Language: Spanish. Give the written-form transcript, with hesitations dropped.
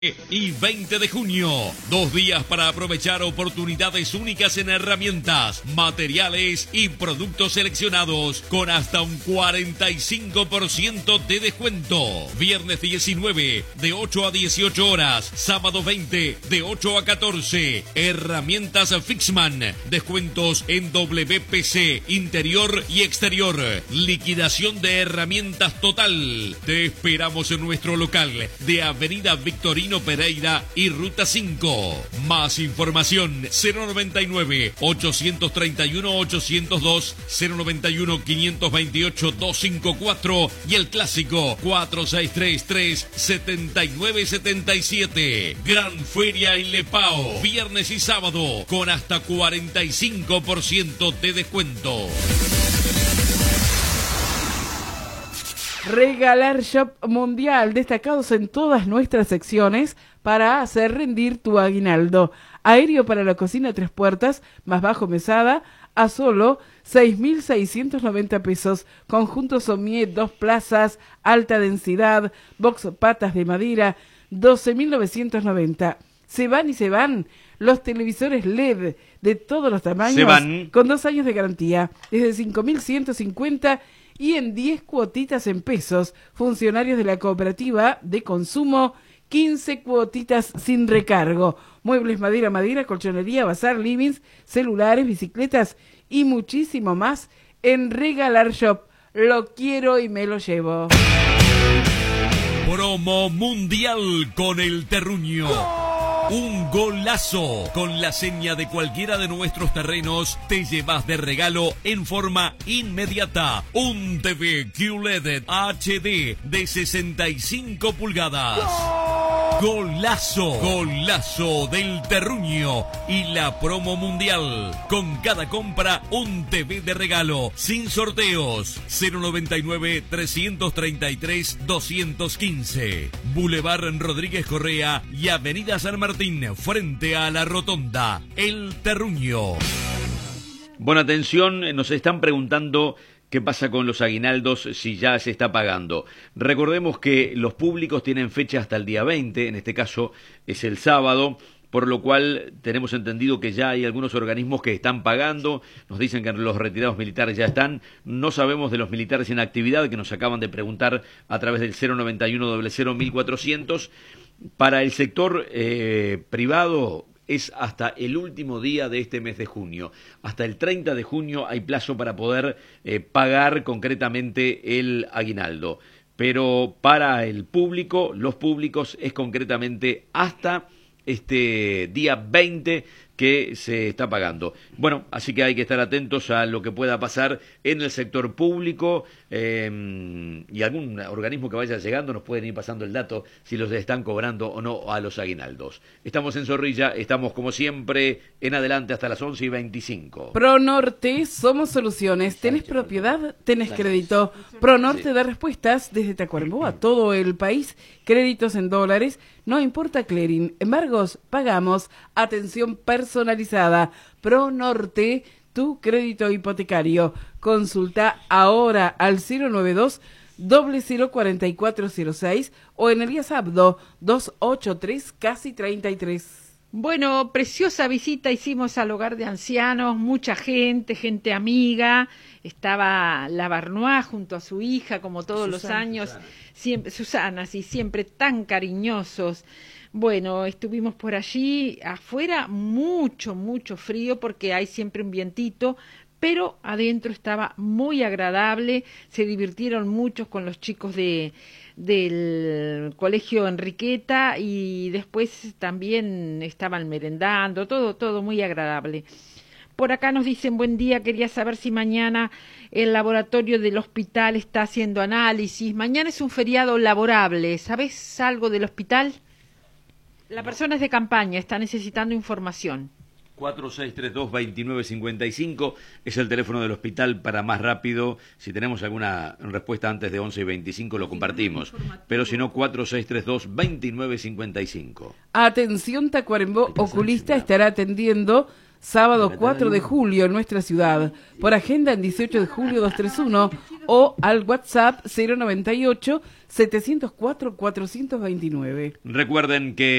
Y 20 de junio, 2 días para aprovechar oportunidades únicas en herramientas, materiales y productos seleccionados con hasta un 45% de descuento. Viernes 19 de 8 a 18 horas, sábado 20 de 8 a 14. Herramientas Fixman, descuentos en WPC interior y exterior. Liquidación de herramientas total. Te esperamos en nuestro local de Avenida Victorino Pereira y Ruta 5. Más información 099-831-802, 091-528-254 y el clásico 4633-7977. Gran Feria en Lepao, viernes y sábado con hasta 45% de descuento. Regalar Shop Mundial, destacados en todas nuestras secciones para hacer rendir tu aguinaldo. Aéreo para la cocina 3 puertas, más bajo mesada, a solo 6.690 pesos. Conjunto Sommier 2 plazas, alta densidad, box patas de madera, 12.990. Se van y se van los televisores LED de todos los tamaños, con 2 años de garantía, desde 5.150 y en 10 cuotitas en pesos. Funcionarios de la cooperativa de consumo, 15 cuotitas sin recargo. Muebles madera, colchonería, bazar, livings, celulares, bicicletas y muchísimo más en Regalar Shop. Lo quiero y me lo llevo. Promo Mundial con el Terruño. Un golazo. Con la seña de cualquiera de nuestros terrenos te llevas de regalo en forma inmediata un TV QLED HD de 65 pulgadas. Golazo, golazo del Terruño y la promo mundial. Con cada compra un TV de regalo, sin sorteos. 099-333-215. Boulevard Rodríguez Correa y Avenida San Martín, frente a la Rotonda. El Terruño. Bueno, atención, nos están preguntando qué pasa con los aguinaldos si ya se está pagando. Recordemos que los públicos tienen fecha hasta el día 20, en este caso es el sábado, por lo cual tenemos entendido que ya hay algunos organismos que están pagando. Nos dicen que los retirados militares ya están. No sabemos de los militares en actividad, que nos acaban de preguntar a través del 091-00-1400. Para el sector privado es hasta el último día de este mes de junio. Hasta el 30 de junio hay plazo para poder pagar concretamente el aguinaldo. Pero para el público, los públicos, es concretamente hasta este día 20 que se está pagando. Bueno, así que hay que estar atentos a lo que pueda pasar en el sector público y algún organismo que vaya llegando nos pueden ir pasando el dato si los están cobrando o no a los aguinaldos. Estamos en Zorrilla, estamos como siempre en adelante hasta las 11:25. ProNorte, somos soluciones. ¿Tenés propiedad? ¿Tenés crédito? ProNorte da respuestas desde Tacuarembó a todo el país. Créditos en dólares, no importa clearing. Embargos, pagamos. Atención personalizada. ProNorte, tu crédito hipotecario. Consulta ahora al 092-004406 o en Elías Abdo 283 casi 33. Bueno, preciosa visita hicimos al hogar de ancianos, mucha gente amiga. Estaba la Barnois junto a su hija, como todos los años. Siempre, Susana, sí, siempre tan cariñosos. Bueno, estuvimos por allí, afuera mucho frío porque hay siempre un vientito, pero adentro estaba muy agradable, se divirtieron muchos con los chicos del colegio Enriqueta y después también estaban merendando, todo muy agradable. Por acá nos dicen, buen día, quería saber si mañana el laboratorio del hospital está haciendo análisis. Mañana es un feriado laborable, ¿sabes algo del hospital? La persona es de campaña, está necesitando información. 4632-2955 es el teléfono del hospital para más rápido. Si tenemos alguna respuesta antes de 11:25 lo compartimos. Pero si no, 4632-2955. Atención, Tacuarembó Oculista estará atendiendo sábado 4 de julio en nuestra ciudad. Por agenda en 18 de julio 231 o al WhatsApp 098 704 429. Recuerden que